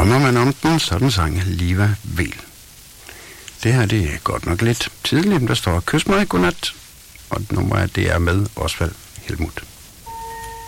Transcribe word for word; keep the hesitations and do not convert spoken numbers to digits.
Drømmer man om den, så den sang Liva Vel. Det her, det er godt nok lidt tidligt, der står Kys mig godnat, og nummeret det er med Osvald Helmuth.